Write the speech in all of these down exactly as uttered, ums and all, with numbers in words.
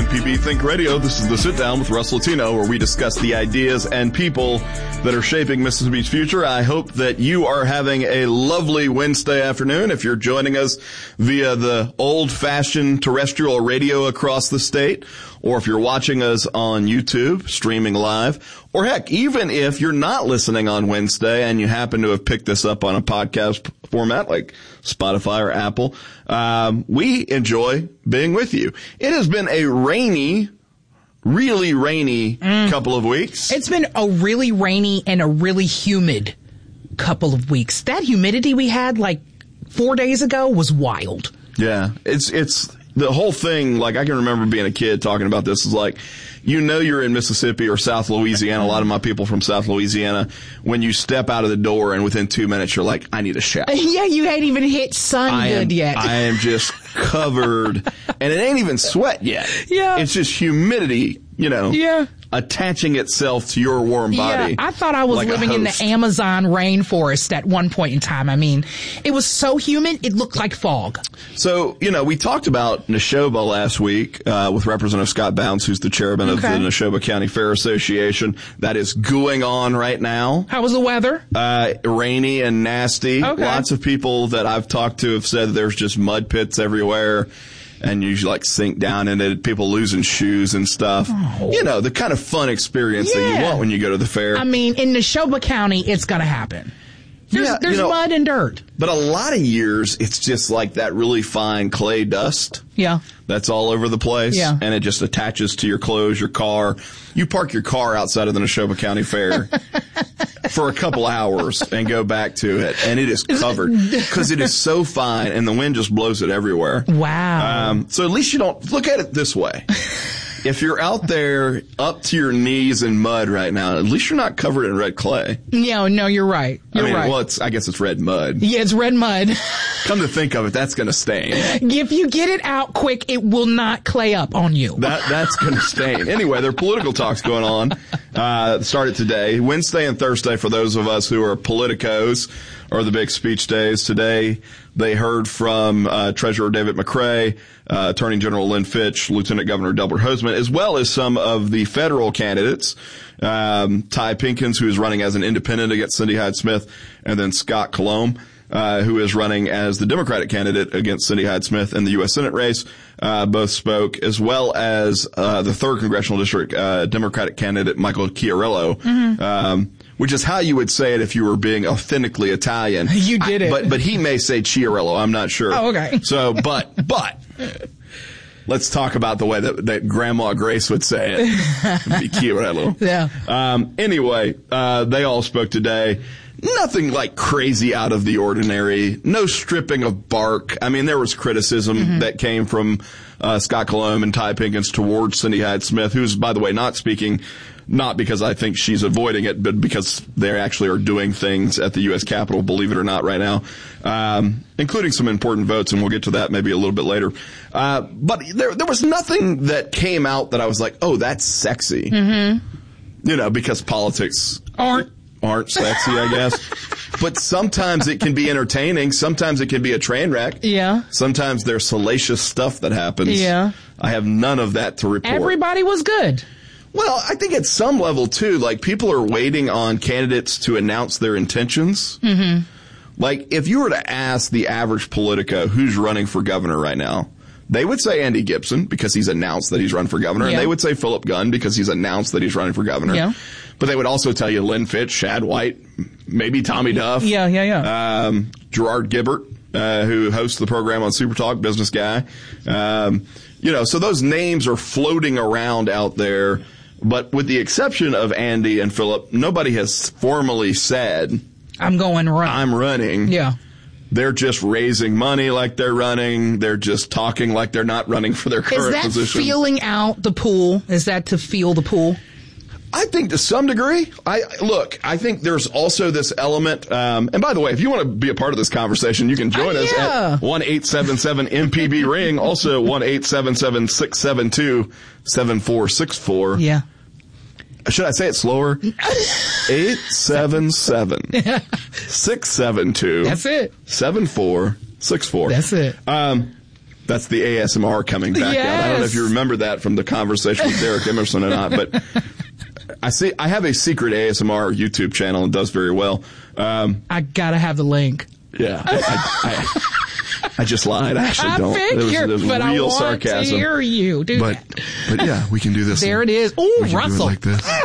P B Think Radio. This is The Sit Down with Russ Latino, where we discuss the ideas and people that are shaping Mississippi's future. I hope that you are having a lovely Wednesday afternoon. If you're joining us via the old-fashioned terrestrial radio across the state, or if you're watching us on YouTube, streaming live, or heck, even if you're not listening on Wednesday and you happen to have picked this up on a podcast format like Spotify or Apple, um, we enjoy being with you. It has been a rainy, really rainy mm. couple of weeks. It's been a really rainy and a really humid couple of weeks. That humidity we had like four days ago was wild. Yeah, it's, it's, the whole thing, like I can remember being a kid talking about this, is like, you know you're in Mississippi or South Louisiana. A lot of my people from South Louisiana, when you step out of the door and within two minutes you're like, I need a shower. Yeah, you ain't even hit sun I good am, yet. I am just covered, and it ain't even sweat yet. Yeah. It's just humidity, you know. Yeah. Attaching itself to your warm body. Yeah, I thought I was like living in the Amazon rainforest at one point in time. I mean, it was so humid, it looked like fog. So, you know, we talked about Neshoba last week uh, with Representative Scott Bounce, who's the chairman okay. of the Neshoba County Fair Association. That is going on right now. How was the weather? Uh, rainy and nasty. Okay. Lots of people that I've talked to have said there's just mud pits everywhere. And you like sink down in it, people losing shoes and stuff. Oh. You know, the kind of fun experience yeah. that you want when you go to the fair. I mean, in Neshoba County, it's going to happen. There's, yeah, there's you know, mud and dirt. But a lot of years, it's just like that really fine clay dust. Yeah. That's all over the place. Yeah. And it just attaches to your clothes, your car. You park your car outside of the Neshoba County Fair for a couple hours and go back to it. And it is covered because it is so fine and the wind just blows it everywhere. Wow. Um, so at least you don't look at it this way. If you're out there up to your knees in mud right now, at least you're not covered in red clay. No, no, you're right. You're I mean, right. well, it's, I guess it's red mud. Yeah, it's red mud. Come to think of it, that's going to stain. If you get it out quick, it will not clay up on you. That That's going to stain. Anyway, there are political talks going on. Uh, started today, Wednesday and Thursday for those of us who are politicos, or the big speech days. Today, they heard from uh, Treasurer David McCray, uh, Attorney General Lynn Fitch, Lieutenant Governor Delbert Hosemann, as well as some of the federal candidates, um, Ty Pinkins, who is running as an independent against Cindy Hyde-Smith, and then Scott Colomb, uh, who is running as the Democratic candidate against Cindy Hyde-Smith in the U S Senate race. Uh, both spoke, as well as uh, the third Congressional District uh, Democratic candidate, Michael Chiarello. Mm-hmm. Um, which is how you would say it if you were being authentically Italian. You did it. I, but, but he may say Chiarello. I'm not sure. Oh, okay. So, but, but, let's talk about the way that, that Grandma Grace would say it. It'd be Chiarello. Yeah. Um, anyway, uh, they all spoke today. Nothing like crazy out of the ordinary. No stripping of bark. I mean, there was criticism mm-hmm. that came from, uh, Scott Colomb and Ty Pinkins towards Cindy Hyde-Smith, who's, by the way, not speaking not because I think she's avoiding it, but because they actually are doing things at the U S Capitol, believe it or not, right now, um, including some important votes, and we'll get to that maybe a little bit later. Uh, but there, there was nothing that came out that I was like, oh, that's sexy. Mm-hmm. You know, because politics aren't aren't sexy, I guess. But sometimes it can be entertaining. Sometimes it can be a train wreck. Yeah. Sometimes there's salacious stuff that happens. Yeah. I have none of that to report. Everybody was good. Well, I think at some level, too, like, people are waiting on candidates to announce their intentions. Mm-hmm. Like, if you were to ask the average Politico who's running for governor right now, they would say Andy Gibson because he's announced that he's run for governor, yeah. and they would say Philip Gunn because he's announced that he's running for governor. Yeah. But they would also tell you Lynn Fitch, Shad White, maybe Tommy Duff. Yeah, yeah, yeah. Um, Gerard Gibbert, uh, who hosts the program on Super Talk, business guy. Um, you know, so those names are floating around out there. But with the exception of Andy and Philip, nobody has formally said, I'm going run. I'm running. Yeah. They're just raising money like they're running. They're just talking like they're not running for their current position. Is that position. feeling out the pool? Is that to feel the pool? I think to some degree. I look, I think there's also this element, um, and by the way, if you want to be a part of this conversation, you can join uh, us yeah. at one eight seven seven M P B ring, also one eight seven seven six seven two seven four six four. Yeah. Should I say it slower? eight seven seven six seven two That's it. seven four six four. That's it. Um, That's the A S M R coming back yes. out. I don't know if you remember that from the conversation with Derek Emerson or not, but I see. I have a secret A S M R YouTube channel and does very well. Um, I gotta have the link. Yeah, I, I, I just lied. I actually I don't. Figured, it was, it was but real I want sarcasm. to hear you do But, that. but yeah, we can do this. There it is. Oh, we can Russell. do it like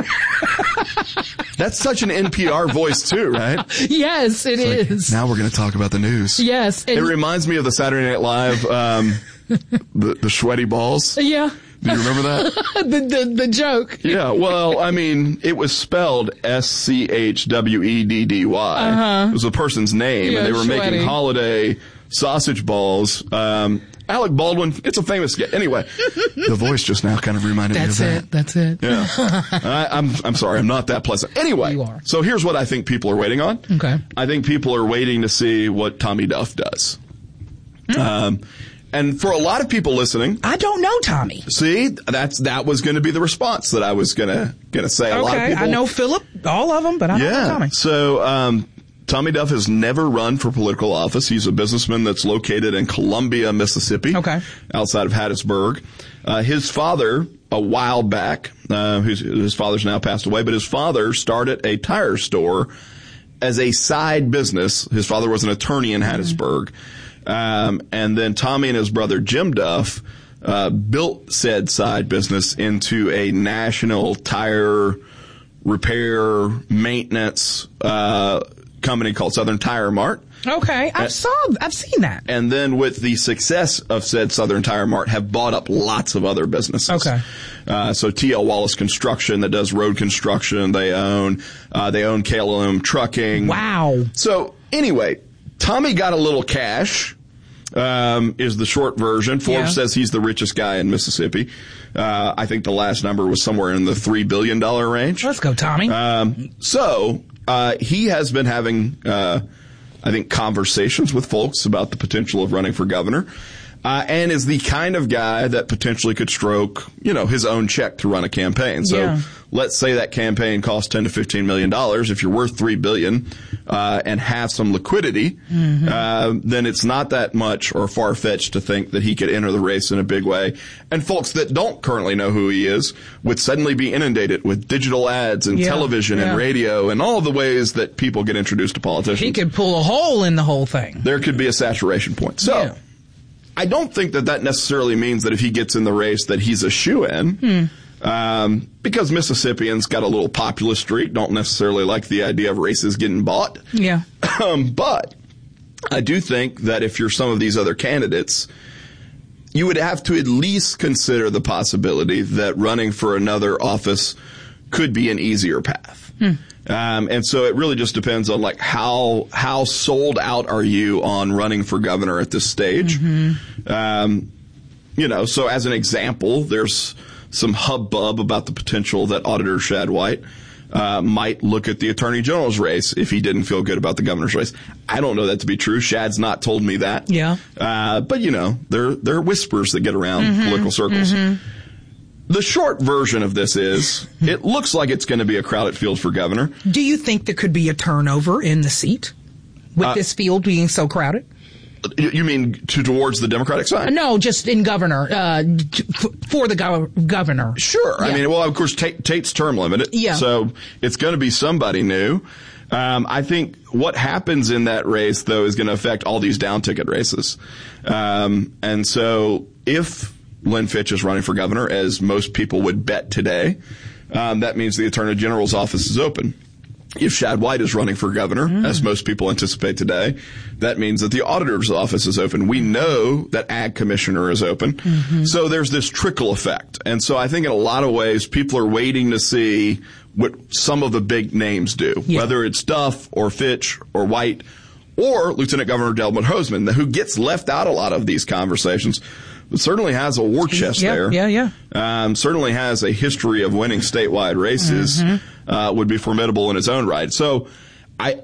this. That's such an N P R voice too, right? Yes, it Like, is. now we're going to talk about the news. Yes. It And, reminds me of the Saturday Night Live, um, the, the sweaty balls. yeah. Do you remember that? the, the the joke. Yeah, well, I mean, it was spelled S C H W E D D Y. Uh-huh. It was a person's name, Yeah, and they were sweaty. making holiday sausage balls. Um, Alec Baldwin, it's a famous guy. Anyway, The voice just now kind of reminded That's me of it. That's it. yeah. I, I'm I'm sorry, I'm not that pleasant. Anyway, You are. so here's what I think people are waiting on. Okay. I think people are waiting to see what Tommy Duff does. Um, and for a lot of people listening, I don't know Tommy. see, that's that was going to be the response that I was gonna gonna say. A lot of Okay, people, I know Philip, all of them, but I don't know yeah. Tommy. So um, Tommy Duff has never run for political office. He's a businessman that's located in Columbia, Mississippi, Okay. outside of Hattiesburg. Uh, his father, a while back, uh, who's, his father's now passed away, but his father started a tire store as a side business. His father was an attorney in Hattiesburg. Um, and then Tommy and his brother Jim Duff uh, built said side business into a national tire repair maintenance uh, company called Southern Tire Mart. Okay, Uh, I've saw, I've seen that. And then with the success of said Southern Tire Mart, have bought up lots of other businesses. Okay. Uh, so T L Wallace Construction that does road construction, they own. Uh, they own K L M Trucking. Wow. So anyway, Tommy got a little cash, um, is the short version. Forbes Yeah. says he's the richest guy in Mississippi. Uh, I think the last number was somewhere in the three billion dollars range. Let's go, Tommy. Um, so, uh, he has been having, uh, I think, conversations with folks about the potential of running for governor, uh, and is the kind of guy that potentially could stroke, you know, his own check to run a campaign. So Yeah. let's say that campaign costs ten to fifteen million dollars. If you're worth three billion, uh, and have some liquidity, Mm-hmm. uh, then it's not that much or far-fetched to think that he could enter the race in a big way. And folks that don't currently know who he is would suddenly be inundated with digital ads and Yeah, television yeah. and radio and all the ways that people get introduced to politicians. he could pull a hole in the whole thing. There could be a saturation point. So, Yeah. I don't think that that necessarily means that if he gets in the race that he's a shoo-in. Hmm. Um, because Mississippians got a little populist streak, don't necessarily like the idea of races getting bought. Yeah. Um, but I do think that if you're some of these other candidates, you would have to at least consider the possibility that running for another office could be an easier path. Hmm. Um, and so it really just depends on like how how sold out are you on running for governor at this stage. Mm-hmm. Um, you know, so as an example, there's some hubbub about the potential that Auditor Shad White uh, might look at the Attorney General's race if he didn't feel good about the governor's race. I don't know that to be true. Shad's not told me that. Yeah. Uh, but you know, there there are whispers that get around Mm-hmm. political circles. The short version of this is, it looks like it's going to be a crowded field for governor. Do you think there could be a turnover in the seat with Uh, this field being so crowded? You you mean to towards the Democratic side? No, just in governor, uh, t- f- for the go- governor. Sure. I Yeah. mean, well, of course, Tate, Tate's term limited. Yeah. So it's going to be somebody new. Um, I think what happens in that race, though, is going to affect all these down ticket races. Um, and so if Lynn Fitch is running for governor, as most people would bet today, um, that means the Attorney General's office is open. If Shad White is running for governor, Mm. as most people anticipate today, that means that the auditor's office is open. We know that ag commissioner is open. Mm-hmm. So there's this trickle effect. And so I think in a lot of ways, people are waiting to see what some of the big names do, Yeah. whether it's Duff or Fitch or White or Lieutenant Governor Delbert Hosemann, who gets left out a lot of these conversations, but certainly has a war chest Yeah, there. yeah, yeah. Um, certainly has a history of winning statewide races, Mm-hmm. uh, would be formidable in its own right. So I,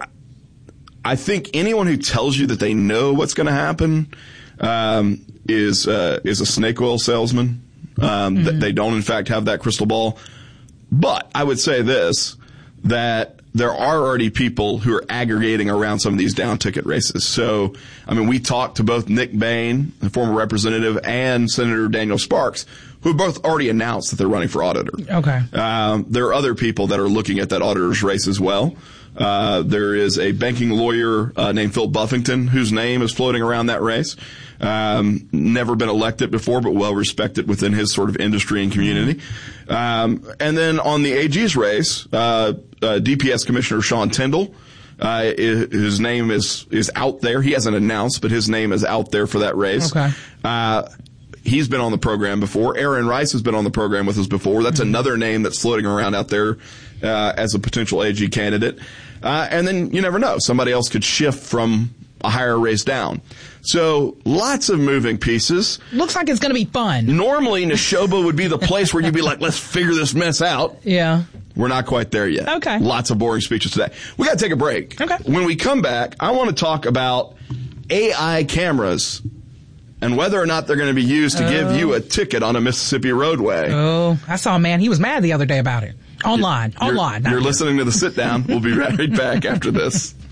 I think anyone who tells you that they know what's going to happen, um, is, uh, is a snake oil salesman. Um, th- they don't in fact have that crystal ball. But I would say this, that there are already people who are aggregating around some of these down ticket races. So, I mean, we talked to both Nick Bain, the former representative, and Senator Daniel Sparks, who have both already announced that they're running for auditor. Okay. Um, there are other people that are looking at that auditor's race as well. Uh, there is a banking lawyer uh, named Phil Buffington whose name is floating around that race. Um, never been elected before, but well respected within his sort of industry and community. Um, and then on the A G's race, uh, uh, D P S Commissioner Sean Tyndall, uh, his name is, is out there. He hasn't announced, but his name is out there for that race. Okay. Uh, he's been on the program before. Aaron Rice has been on the program with us before. That's mm-hmm. another name that's floating around out there, uh, as a potential A G candidate. Uh, and then you never know. Somebody else could shift from a higher race down. So lots of moving pieces. Looks like it's going to be fun. Normally, Neshoba would be the place where you'd be like, let's figure this mess out. Yeah. We're not quite there yet. Okay. Lots of boring speeches today. We got to take a break. Okay. When we come back, I want to talk about A I cameras and whether or not they're going to be used to oh. give you a ticket on a Mississippi roadway. Oh, I saw a man. He was mad the other day about it. Online. You're, Online. You're listening to The Sit Down. We'll be right back after this.